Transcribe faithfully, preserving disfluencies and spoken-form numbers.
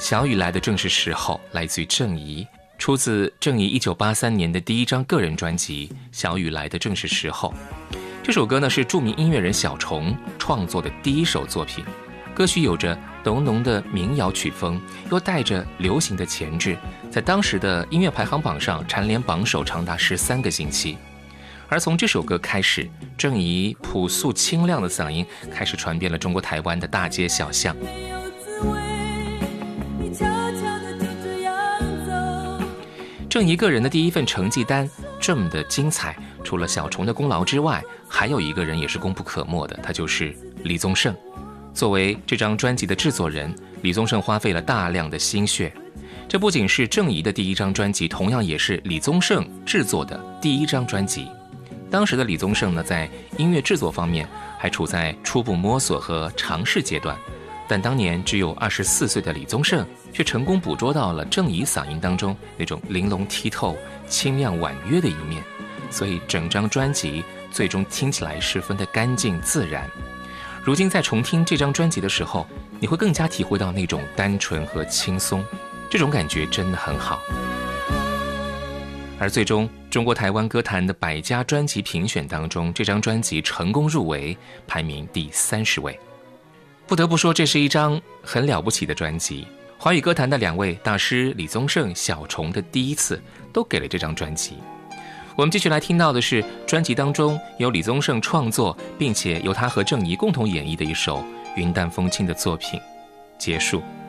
小雨来的正是时候，来自于郑怡，出自郑怡一九八三年的第一张个人专辑《小雨来的正是时候》。这首歌呢是著名音乐人小虫创作的第一首作品，歌曲有着浓浓的民谣曲风，又带着流行的前置，在当时的音乐排行榜上蝉联榜首长达十三个星期。而从这首歌开始，郑怡朴素清亮的嗓音开始传遍了中国台湾的大街小巷。郑怡个人的第一份成绩单这么的精彩，除了小虫的功劳之外，还有一个人也是功不可没的，他就是李宗盛。作为这张专辑的制作人，李宗盛花费了大量的心血。这不仅是郑怡的第一张专辑，同样也是李宗盛制作的第一张专辑。当时的李宗盛呢，在音乐制作方面还处在初步摸索和尝试阶段，但当年只有二十四岁的李宗盛却成功捕捉到了郑怡嗓音当中那种玲珑剔透、清亮婉约的一面，所以整张专辑最终听起来十分的干净自然。如今在重听这张专辑的时候，你会更加体会到那种单纯和轻松，这种感觉真的很好。而最终中国台湾歌坛的百家专辑评选当中，这张专辑成功入围，排名第三十位。不得不说，这是一张很了不起的专辑。华语歌坛的两位大师李宗盛、小虫的第一次都给了这张专辑。我们继续来听到的是专辑当中由李宗盛创作，并且由他和郑怡共同演绎的一首云淡风轻的作品《结束》。